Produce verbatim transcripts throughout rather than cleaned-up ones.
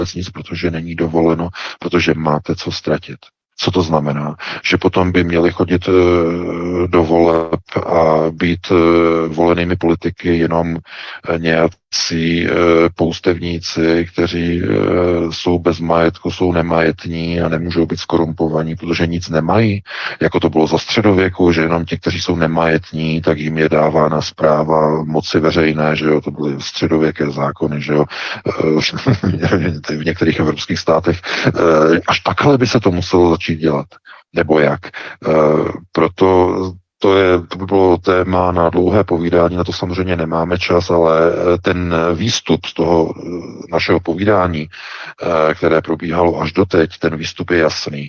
nic, protože není dovoleno, protože máte co ztratit. Co to znamená? Že potom by měli chodit do voleb a být volenými politiky jenom nějací poustevníci, kteří jsou bez majetku, jsou nemajetní a nemůžou být skorumpovaní, protože nic nemají, jako to bylo za středověku, že jenom ti, kteří jsou nemajetní, tak jim je dávána správa moci veřejné, že jo, to byly středověké zákony, že jo, v některých evropských státech. Až takhle by se to muselo začít dělat, nebo jak. Proto to, je, to by bylo téma na dlouhé povídání, na to samozřejmě nemáme čas, ale ten výstup z toho našeho povídání, které probíhalo až doteď, ten výstup je jasný.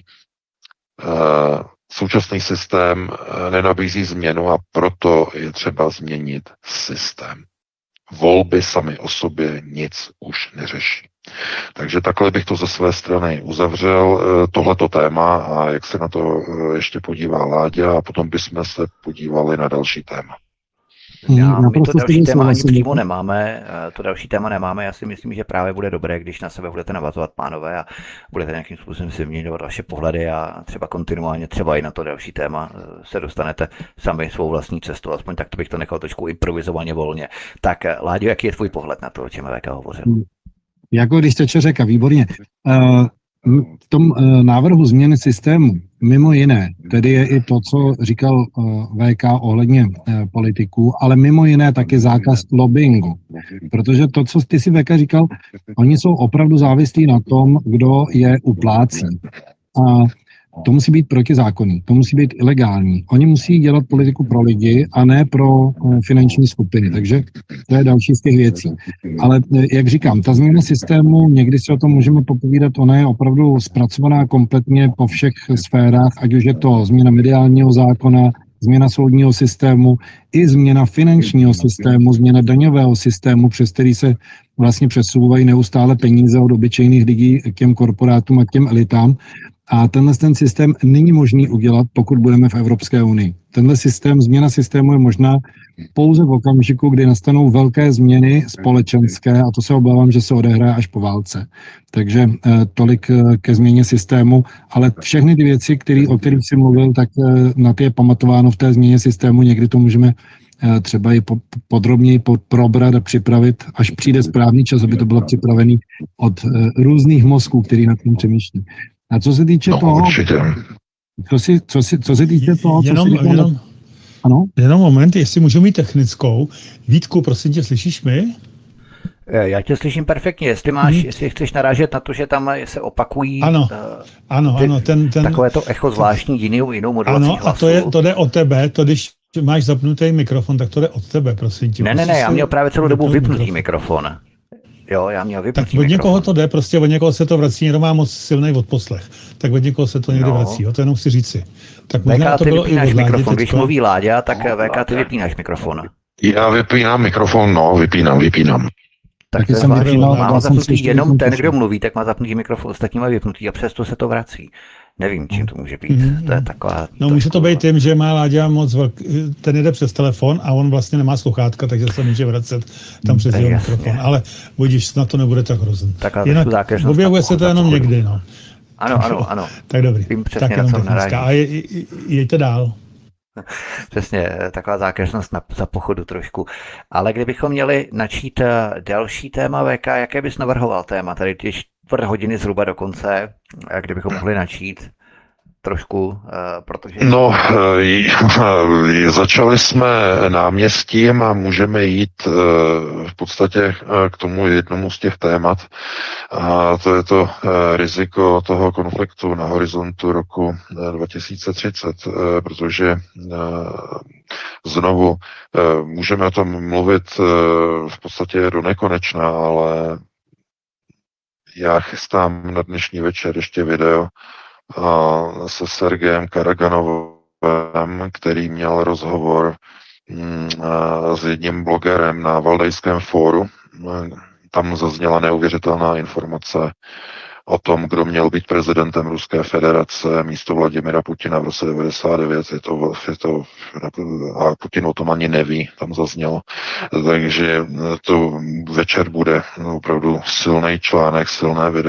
Současný systém nenabízí změnu a proto je třeba změnit systém. Volby samy o sobě nic už neřeší. Takže takhle bych to ze své strany uzavřel, tohleto téma, a jak se na to ještě podívá Láďa, a potom bychom se podívali na další téma. Já, my to další téma ani přímo nemáme, to další téma nemáme, já si myslím, že právě bude dobré, když na sebe budete navazovat, pánové, a budete nějakým způsobem si vyměňovat vaše pohledy a třeba kontinuálně, třeba i na to další téma se dostanete sami svou vlastní cestou, aspoň tak to bych to nechal trošku improvizovaně volně. Tak Láďo, jaký je tvůj pohled na to, o čem V K hovořil? Jako když teče řeka, výborně. V tom návrhu změny systému, mimo jiné, tedy je i to, co říkal V K ohledně politiků, ale mimo jiné taky zákaz lobbingu. Protože to, co ty si V K říkal, oni jsou opravdu závislí na tom, kdo je uplácí. A to musí být protizákonný, to musí být ilegální. Oni musí dělat politiku pro lidi a ne pro finanční skupiny, takže to je další z těch věcí. Ale jak říkám, ta změna systému, někdy si o tom můžeme popovídat, ona je opravdu zpracovaná kompletně po všech sférách, ať už je to změna mediálního zákona, změna soudního systému, i změna finančního systému, změna daňového systému, přes který se vlastně přesouvají neustále peníze od obyčejných lidí k těm korporátům a k těm elitám. A tenhle ten systém není možný udělat, pokud budeme v Evropské unii. Tenhle systém, změna systému je možná pouze v okamžiku, kdy nastanou velké změny společenské, a to se obávám, že se odehraje až po válce. Takže eh, tolik eh, ke změně systému, ale všechny ty věci, který, o kterých jsi mluvil, tak eh, na ty je pamatováno v té změně systému. Někdy to můžeme eh, třeba i po, podrobněji pod, probrat a připravit, až přijde správný čas, aby to bylo připravený od eh, různých mozků, který nad tím přemýšlí. A co se týče no, toho, určitě. Co, si, co, si, co se týče toho, jenom, co si říkal, jenom, ano? Jenom moment, jestli můžu mít technickou. Vítku, prosím tě, slyšíš mi? Já tě slyším perfektně, jestli máš, hmm. jestli chceš narážet na to, že tam se opakují ano, uh, ano, ty, ano, ten, ten, takové to echo zvláštní jinou, jinou modulací ano, hlasu. A to, je, to jde od tebe, to když máš zapnutý mikrofon, tak to jde od tebe, prosím tě. Ne, ne, ne, já měl právě celou dobu vypnutý mikrofon. mikrofon. Jo, já měl vypnutý Tak od někoho mikrofon. to jde, prostě od někoho se to vrací, někdo má moc silný odposlech, tak od někoho se to někdy no. vrací, jo, to jenom chci říci. Tak V K, to ty bylo vypínáš mikrofon, když teďko. mluví Láďa, tak V K, ty vypínáš mikrofon. Já vypínám mikrofon, no, vypínám, vypínám. Tak to je zvláštní, mám zapnutý jenom ten, kdo mluví, tak má zapnutý mikrofon, ostatní mají vypnutý a přesto se to vrací. Nevím, čím to může být. Mm-hmm. To je taková... No může to být tím, že má Láďa moc velký, ten jde přes telefon a on vlastně nemá sluchátka, takže se může vracet tam přes jeho mikrofon. Ale budíš, na to nebude tak hrozný. Jinak objevuje se to jenom někdy, no. Ano, ano, ano. Tak dobrý. Vím přesně, tak na co naráží. A je, je, jeďte dál. Přesně, taková zákeřnost na, za pochodu trošku. Ale kdybychom měli načít další téma V K, jaké bys navrhoval téma? Tady ty čtvrt hodiny zhruba do konce, kdybychom mohli načít trošku, protože... No, začali jsme náměstím a můžeme jít v podstatě k tomu jednomu z těch témat. A to je to riziko toho konfliktu na horizontu roku dva tisíce třicet, protože znovu můžeme o tom mluvit v podstatě do nekonečna, ale já chystám na dnešní večer ještě video se Sergejem Karaganovem, který měl rozhovor s jedním blogerem na Valdajském fóru. Tam zazněla neuvěřitelná informace o tom, kdo měl být prezidentem Ruské federace místo Vladimira Putina v roce devadesát devět. Je to, je to, a Putin o tom ani neví, tam zaznělo. Takže to večer bude opravdu silný článek, silné video.